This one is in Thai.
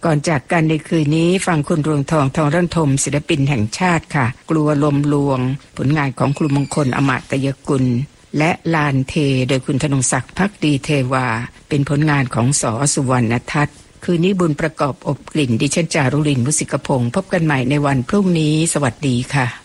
ก่อนจากกันในคืนนี้ฟังคุณรวงทองทองร่นทมศิลปินแห่งชาติค่ะกลัวลมลวงผลงานของครูมงคลอมตยกุลและลานเทโดยคุณธนงศักดิ์ภักดีเทวาเป็นผลงานของส.สุวรรณทัศน์คืนนี้บุญประกอบอบกลิ่นดิฉันจารุลินมุสิกพงศ์พบกันใหม่ในวันพรุ่งนี้สวัสดีค่ะ